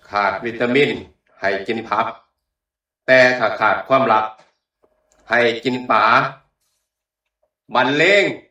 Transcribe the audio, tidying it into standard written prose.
ขาดวิตามินให้กินผักแต่ถ้าขาดความรักให้กินปลาบรรเลง